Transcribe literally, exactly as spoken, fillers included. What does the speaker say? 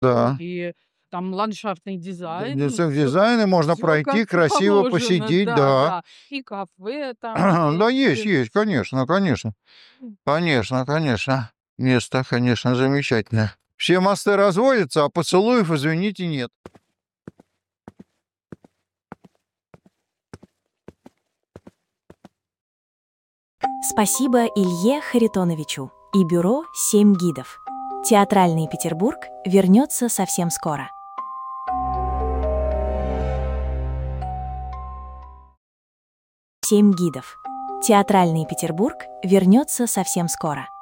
Вот, Да. и там ландшафтный Д дизайн, диза всё дизайны можно всё как пройти, красиво положено. посидеть, Да, да. да. И кафе там Да, есть. есть есть, конечно конечно. Конечно конечно. Место, конечно, замечательное. Все мосты разводятся, а поцелуев, извините, нет. Спасибо Илье Харитоновичу и бюро «Семь гидов». Театральный Петербург вернется совсем скоро. «Семь гидов». Театральный Петербург вернется совсем скоро.